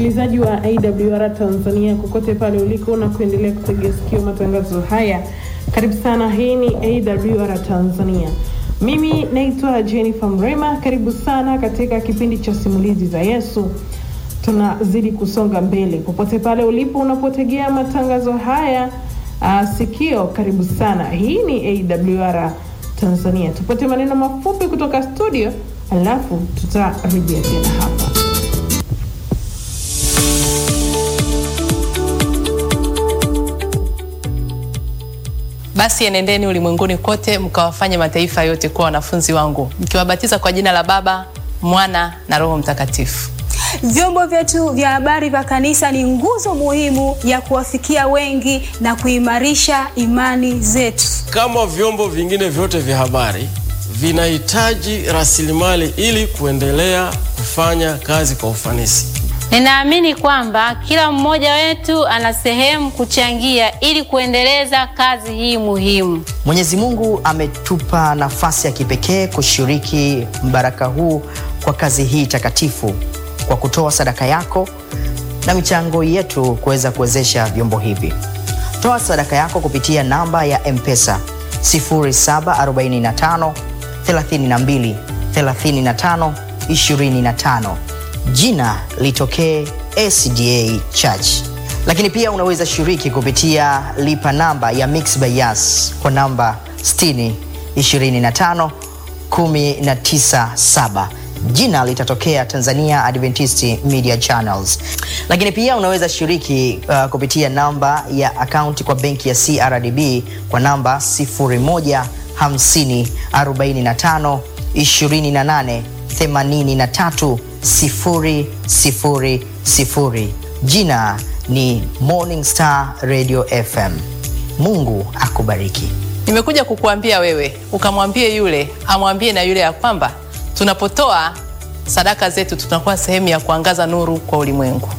Msikilizaji wa AWR Tanzania kokote pale uliko na kuendelea kutegea sikio matangazo haya, karibu sana. Hii ni AWR Tanzania. Mimi naitwa Jennifer Mrema. Karibu sana katika kipindi cha simulizi za Yesu. Tunazidi kusonga mbele popote pale ulipo unapotegea matangazo haya sikio, karibu sana. Hii ni AWR Tanzania. Tupate maneno mafupi kutoka studio, alafu tutarejea tena hapa. Basi enendeni ulimwenguni kote mkawafanye mataifa yote kuwa wanafunzi wangu, mkiwabatiza kwa jina la Baba, Mwana na Roho Mtakatifu. Vyombo vyetu vya habari vya kanisa ni nguzo muhimu ya kuwafikia wengi na kuimarisha imani zetu. Kama vyombo vingine vyote vya habari vinahitaji rasilimali ili kuendelea kufanya kazi kwa ufanisi. Ninaamini kwamba kila mmoja wetu ana sehemu kuchangia ili kuendeleza kazi hii muhimu. Mwenyezi Mungu ametupa nafasi ya kipekee kushiriki mbaraka huu kwa kazi hii takatifu kwa kutoa sadaka yako na michango yetu kuweza kuwezesha vyombo hivi. Toa sadaka yako kupitia namba ya M-Pesa 0745 32 35 25. Jina litokee SDA Church. Lakini pia unaweza shiriki kupitia lipa namba ya Mixx by Yas kwa namba 60 25 197. Jina litatokea Tanzania Adventist Media Channels. Lakini pia unaweza shiriki kupitia namba ya akaunti kwa benki ya CRDB kwa namba 0150 45 28 83 000. Jina ni Morning Star Radio FM. Mungu akubariki. Nimekuja kukuambia wewe ukamwambie yule, amwambie na yule ya kwamba tunapotoa sadaka zetu tunakuwa sehemu ya kuangaza nuru kwa ulimwengu.